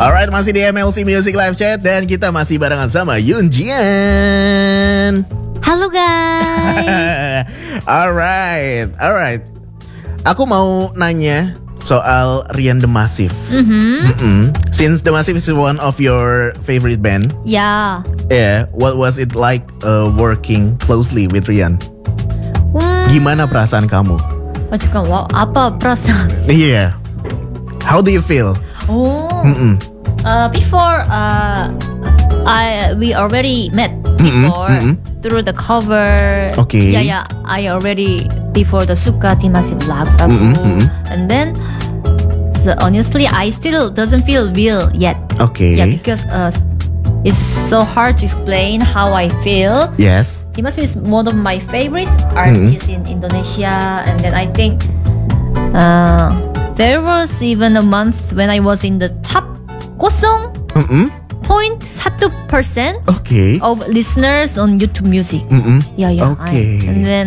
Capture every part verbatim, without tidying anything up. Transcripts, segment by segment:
Alright, masih di M L C Music Live Chat dan kita masih barengan sama Yoon Jian. Halo guys. Alright, alright. Aku mau nanya soal Rian The Massive. Mm-hmm. Mm-mm. Since The Massive is one of your favorite band, Ya. yeah, what was it like uh, working closely with Rian? Hmm. Gimana perasaan kamu? Oh, 잠깐, 와, apa perasaan? Yeah. How do you feel? Oh. Mm-mm. Uh, before uh, I we already met before Mm-mm, mm-mm. through the cover. Okay. Yeah, yeah. I already before the Suka Timasi lagu, Mm-mm, mm-mm. and then so honestly, I still doesn't feel real yet. Okay. Yeah, because uh, it's so hard to explain how I feel. Yes. Dimas is one of my favorite artists in Indonesia, and then I think uh, there was even a month when I was in the top zero Mm-mm. point one percent Okay. of listeners on YouTube Music. Mm-mm. Yeah, yeah. Okay. I- and then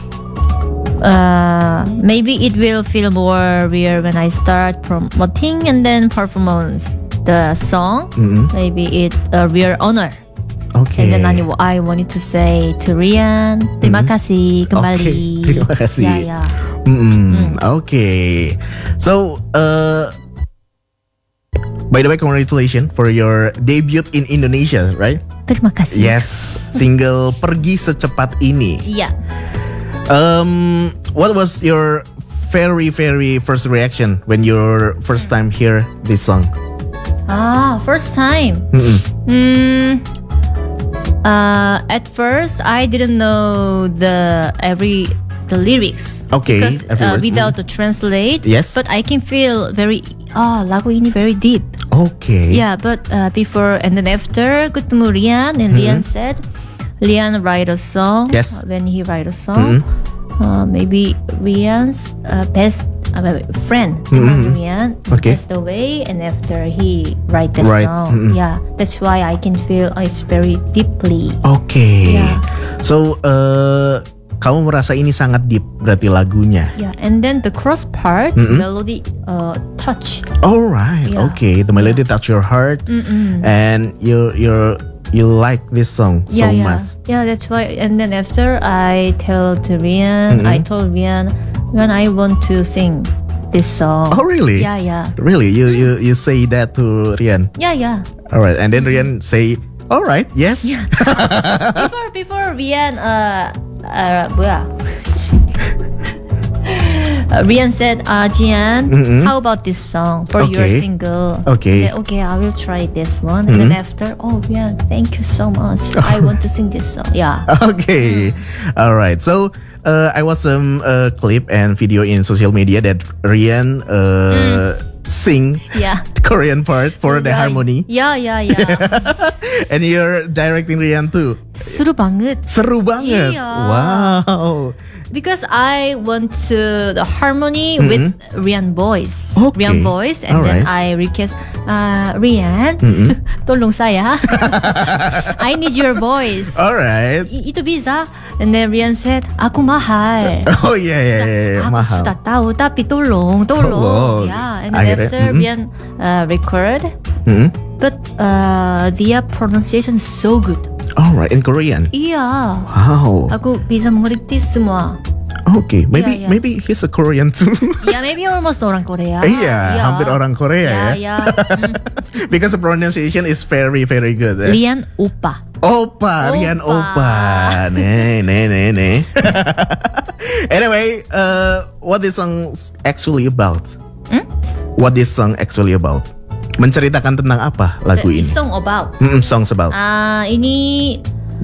uh, maybe it will feel more real when I start promoting and then performance the song. Mm-mm. Maybe it a real honor. Okay. And then I, I wanted to say to Rian, terima kasih kembali. Okay, terima kasih. Yeah, yeah. Mm, Okay. So, uh, by the way, congratulations for your debut in Indonesia, right? Terima kasih. Yes, single Pergi Secepat Ini. Yeah. Um, what was your very very first reaction when your first time hear this song? Ah, first time. Mm-mm. Hmm. Uh, at first, I didn't know the every the lyrics. Okay, Because every uh, word. without Mm. the translate. Yes. But I can feel very ah lagu ini very deep. Okay. Yeah, but uh, before and then after ketemu Rian and Rian said, Rian write a song. Mm-hmm. Yes. Uh, when he write a song, uh, maybe Rian's uh, best uh, friend, Mhm. Rian, Okay. passed away, and after he write the Right. song, Mhm. yeah, that's why I can feel uh, it's very deeply. Okay. Yeah. So, uh, kamu merasa ini sangat deep berarti lagunya. Yeah, and then the cross part Mhm. melody uh, touch. Alright. Yeah. Okay. The melody touch your heart, Mm-mm. and you you you like this song so yeah, yeah. much. Yeah, that's why. And then after I tell to Rian, Mhm. I told Rian, Rian, I want to sing this song. Oh, really? Yeah, yeah, Really? You you you say that to Rian? yeah, yeah. Alright. And then Rian say, alright, yes. Yeah. before before Rian, uh, uh, 뭐야? Uh, Rian said, uh, Jian, Mhm. how about this song for your Okay. single? Okay. Then, okay, I will try this one. And then Mhm. after, oh, Rian, thank you so much. I want to sing this song. Yeah. Okay. Alright. So, uh, I watched some uh, clip and video in social media that Rian uh, sing Yeah. the Korean part for the Yeah, harmony, Yeah, yeah, yeah. and you're directing Rian too. Seru banget. Seru banget. Iya. Wow. Because I want to the harmony Mhm. with Rian voice. Okay. Rian voice, and then Alright. I request, uh, Rian, Mhm. tolong saya. I need your voice. Alright. I- itu bisa. And then Rian said, aku mahal. Oh yeah, yeah, yeah, yeah. Aku Mahal. sudah tahu, tapi tolong, tolong. Tolong. Yeah, and then Akhirnya, after mhm. Rian uh, record, Hmm? but uh, their pronunciation is so good. Alright, in Korean. Iya. Wow. Aku bisa mengerti semua. Okay, maybe Yeah, yeah. maybe he's a Korean too. Ya, maybe almost orang Korea. Iya, Ya. hampir orang Korea Ya, ya. ya. Hmm. Because the pronunciation is very very good. eh. Lian Upa. Opa, Rian Opa. Opa. Nih, nih, nih, nih. Anyway, uh, what this song actually about? Hmm? What this song actually about? Menceritakan tentang apa lagu The ini? song about. Mm, songs about. Ah, ini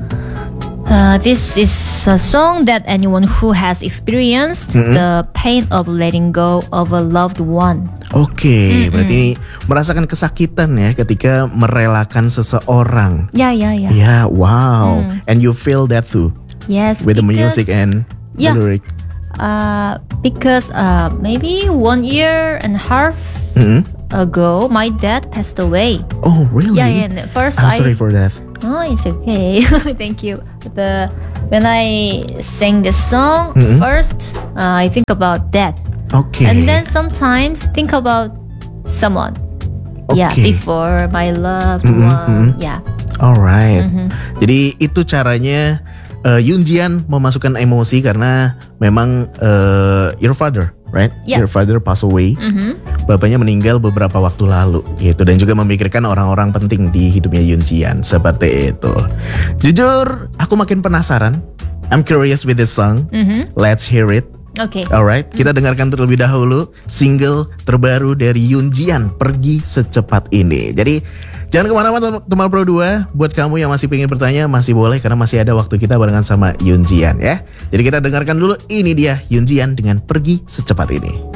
uh, this is a song that anyone who has experienced Mm-mm. the pain of letting go of a loved one. Oke, berarti ini merasakan kesakitan ya ketika merelakan seseorang. Ya, ya, ya. Ya, wow. Mm. And you feel that too Yes, with the because, music and Yeah. the lyric. Uh, because uh, maybe one year and a half Mhm. ago, my dad passed away. Oh, really? Yeah, and first I'm I. sorry for that. Oh, it's okay. Thank you. The when I sing this song, Mhm. first uh, I think about that, Okay. and then sometimes think about someone. Yeah, Okay. before my loved Mhm, one. mhm. Yeah. Alright. Mhm. Jadi itu caranya uh, Yoon Jian memasukkan emosi karena memang uh, your father, right? Yeah. Your father pass away. Mhm. Bapaknya meninggal beberapa waktu lalu gitu dan juga memikirkan orang-orang penting di hidupnya Yoon Jian seperti itu. Jujur, aku makin penasaran. I'm curious with this song. Mhm. Let's hear it. Okay. Alright, kita dengarkan terlebih dahulu single terbaru dari Yoon Jian, Pergi Secepat Ini. Jadi jangan kemana-mana teman Pro dua. Buat kamu yang masih pengen bertanya masih boleh karena masih ada waktu kita barengan sama Yoon Jian ya. Jadi kita dengarkan dulu, ini dia Yoon Jian dengan Pergi Secepat Ini.